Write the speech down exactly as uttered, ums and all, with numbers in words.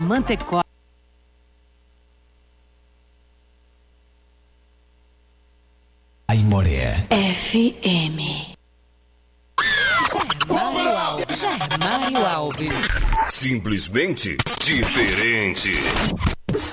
Mantecó. Aimoré. F M. Germário Alves. Germário Alves. Simplesmente diferente.